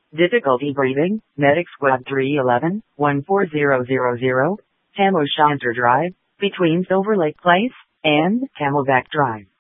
Difficulty breathing, Medic Squad 311, 14000, Tamo Shanter Drive, between Silver Lake Place and Camelback Drive.